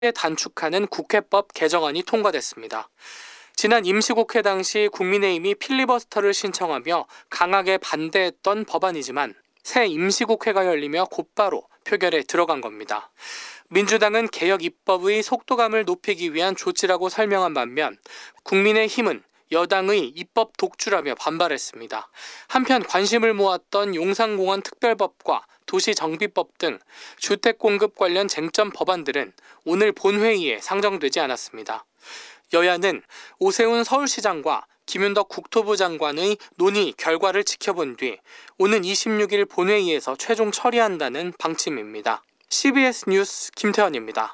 단축하는 국회법 개정안이 통과됐습니다. 지난 임시국회 당시 국민의힘이 필리버스터를 신청하며 강하게 반대했던 법안이지만 새 임시국회가 열리며 곧바로 표결에 들어간 겁니다. 민주당은 개혁 입법의 속도감을 높이기 위한 조치라고 설명한 반면 국민의힘은 여당의 입법 독주라며 반발했습니다. 한편 관심을 모았던 용산공원 특별법과 도시정비법 등 주택공급 관련 쟁점 법안들은 오늘 본회의에 상정되지 않았습니다. 여야는 오세훈 서울시장과 김윤덕 국토부 장관의 논의 결과를 지켜본 뒤 오는 26일 본회의에서 최종 처리한다는 방침입니다. CBS 뉴스 김태현입니다.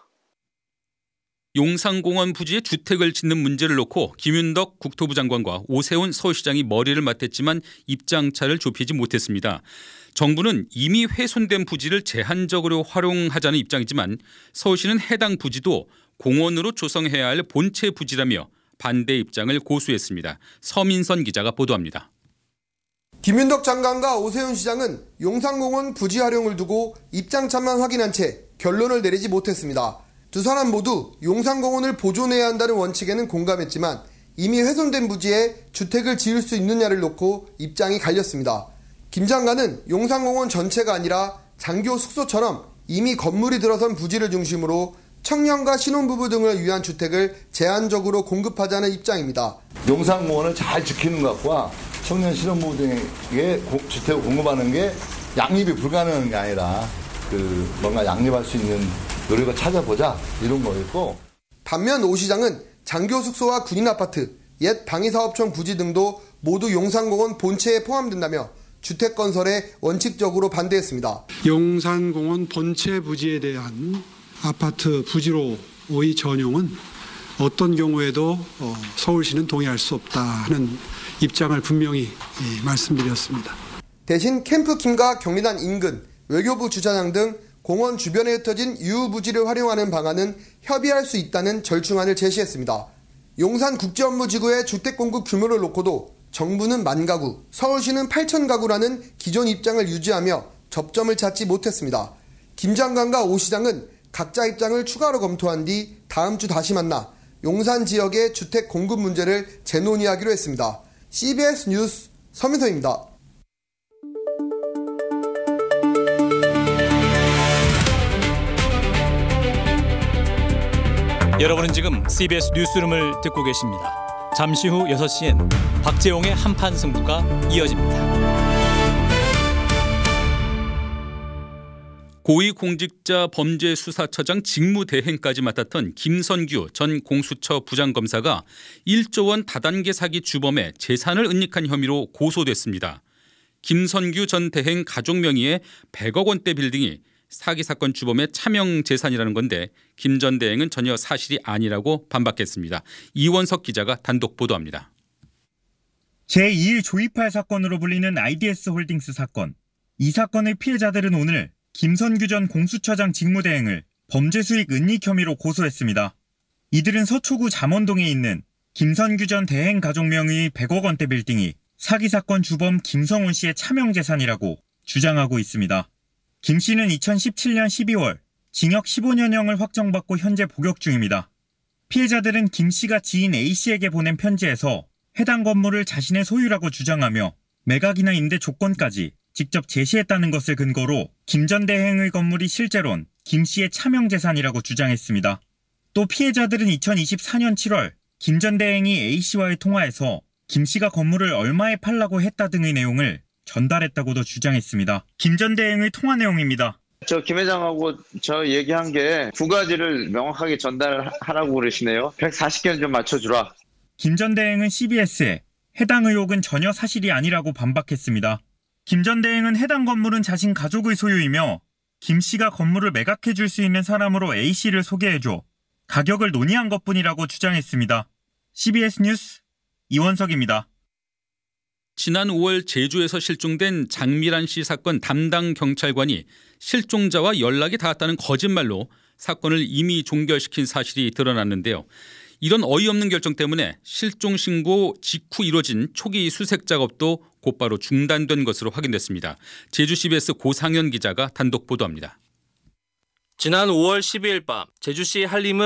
용산공원 부지에 주택을 짓는 문제를 놓고 김윤덕 국토부 장관과 오세훈 서울시장이 머리를 맞댔지만 입장차를 좁히지 못했습니다. 정부는 이미 훼손된 부지를 제한적으로 활용하자는 입장이지만 서울시는 해당 부지도 공원으로 조성해야 할 본체 부지라며 반대 입장을 고수했습니다. 서민선 기자가 보도합니다. 김윤덕 장관과 오세훈 시장은 용산공원 부지 활용을 두고 입장차만 확인한 채 결론을 내리지 못했습니다. 두 사람 모두 용산공원을 보존해야 한다는 원칙에는 공감했지만 이미 훼손된 부지에 주택을 지을 수 있느냐를 놓고 입장이 갈렸습니다. 김 장관은 용산공원 전체가 아니라 장교 숙소처럼 이미 건물이 들어선 부지를 중심으로 청년과 신혼부부 등을 위한 주택을 제한적으로 공급하자는 입장입니다. 용산공원을 잘 지키는 것과 청년 신혼부부 등에게 주택을 공급하는 게 양립이 불가능한 게 아니라 뭔가 양립할 수 있는 노력을 찾아보자 이런 거였고. 반면 오 시장은 장교 숙소와 군인 아파트, 옛 방위사업청 부지 등도 모두 용산공원 본체에 포함된다며 주택 건설에 원칙적으로 반대했습니다. 용산공원 본체 부지에 대한 아파트 부지로의 전용은 어떤 경우에도 서울시는 동의할 수 없다 하는 입장을 분명히 말씀드렸습니다. 대신 캠프킴과 경리단 인근, 외교부 주차장 등 공원 주변에 흩어진 유후부지를 활용하는 방안은 협의할 수 있다는 절충안을 제시했습니다. 용산국제업무지구의 주택공급 규모를 놓고도 정부는 10,000가구, 서울시는 8,000가구라는 기존 입장을 유지하며 접점을 찾지 못했습니다. 김 장관과 오 시장은 각자 입장을 추가로 검토한 뒤 다음 주 다시 만나 용산 지역의 주택 공급 문제를 재논의하기로 했습니다. CBS 뉴스 서민서입니다. 여러분은 지금 CBS 뉴스룸을 듣고 계십니다. 잠시 후 6시엔 박재홍의 한판 승부가 이어집니다. 고위공직자 범죄수사처장 직무대행까지 맡았던 김선규 전 공수처 부장검사가 1조 원 다단계 사기 주범에 재산을 은닉한 혐의로 고소됐습니다. 김선규 전 대행 가족 명의의 100억 원대 빌딩이 사기 사건 주범의 차명 재산이라는 건데 김 전 대행은 전혀 사실이 아니라고 반박했습니다. 이원석 기자가 단독 보도합니다. 제2일 조이팔 사건으로 불리는 IDS 홀딩스 사건. 이 사건의 피해자들은 오늘 김선규 전 공수처장 직무대행을 범죄수익 은닉 혐의로 고소했습니다. 이들은 서초구 잠원동에 있는 김선규 전 대행 가족 명의의 100억 원대 빌딩이 사기 사건 주범 김성훈 씨의 차명 재산이라고 주장하고 있습니다. 김 씨는 2017년 12월 징역 15년형을 확정받고 현재 복역 중입니다. 피해자들은 김 씨가 지인 A 씨에게 보낸 편지에서 해당 건물을 자신의 소유라고 주장하며 매각이나 임대 조건까지 직접 제시했다는 것을 근거로 김 전 대행의 건물이 실제론 김 씨의 차명 재산이라고 주장했습니다. 또 피해자들은 2024년 7월 김 전 대행이 A 씨와의 통화에서 김 씨가 건물을 얼마에 팔라고 했다 등의 내용을 전달했다고도 주장했습니다. 김 전 대행의 통화 내용입니다. 김 회장하고 저 얘기한 게 두 가지를 명확하게 전달하라고 그러시네요. 140개는 좀 맞춰주라. 김 전 대행은 CBS에 해당 의혹은 전혀 사실이 아니라고 반박했습니다. 김 전 대행은 해당 건물은 자신 가족의 소유이며 김 씨가 건물을 매각해 줄 수 있는 사람으로 A 씨를 소개해줘 가격을 논의한 것뿐이라고 주장했습니다. CBS 뉴스 이원석입니다. 지난 5월 제주에서 실종된 장미란 씨 사건 담당 경찰관이 실종자와 연락이 닿았다는 거짓말로 사건을 이미 종결시킨 사실이 드러났는데요. 이런 어이없는 결정 때문에 실종 신고 직후 이뤄진 초기 수색 작업도 곧바로 중단된 것으로 확인됐습니다. 제주 CBS 고상현 기자가 단독 보도합니다. 지난 5월 12일 밤 제주시 한림은